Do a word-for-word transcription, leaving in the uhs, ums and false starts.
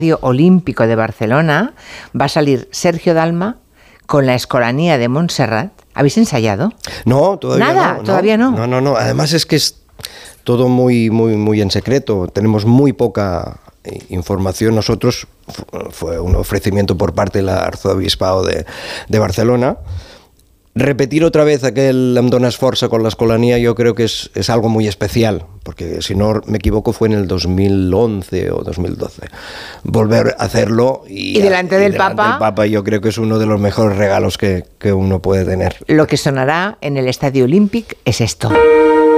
Olímpico de Barcelona va a salir Sergio Dalma con la Escolanía de Montserrat. ¿Habéis ensayado? No, todavía Nada, no. todavía no. No, no, no. Además es que es todo muy, muy, muy en secreto. Tenemos muy poca información. Nosotros, fue un ofrecimiento por parte del arzobispado de, de Barcelona. Repetir otra vez aquel Em dones força con la Escolanía yo creo que es, es algo muy especial, porque si no me equivoco fue en el dos mil once o dos mil doce. Volver a hacerlo y, y delante, y del, delante Papa, del Papa yo creo que es uno de los mejores regalos que, que uno puede tener. Lo que sonará en el Estadio Olímpic es esto.